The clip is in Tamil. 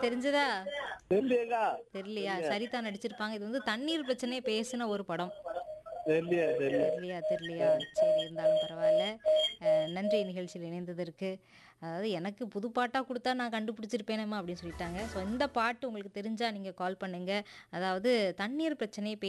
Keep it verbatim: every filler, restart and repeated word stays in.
தெரிஞ்சதா? தெரியலையேக்கா. தெரியலையா? தெரியல. சரிதா நடிச்சிருப்பாங்க. இது வந்து தண்ணீர் பிரச்சனைய பேசின ஒரு படம். தெரியலையே, தெரியல. தெரியலையா? தெரியலையா? சரி இருந்தாலும் பரவால்ல. அ நன்றி நிகழ்ச்சியில இணைந்ததற்கு. அதாவது எனக்கு புது பாட்டா குடுத்தா நான் கண்டுபிடிச்சிருப்பேனேம்மா அப்படின்னு சொல்லிட்டாங்க. ஸோ இந்த பாட்டு உங்களுக்கு தெரிஞ்சா நீங்க கால் பண்ணுங்க. அதாவது தண்ணீர் பிரச்சனைய